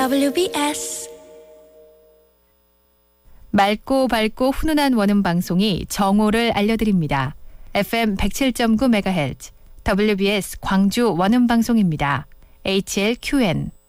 WBS 맑고 밝고 훈훈한 원음 방송이 정오를 알려드립니다. FM 107.9MHz WBS 광주 원음 방송입니다. HLQN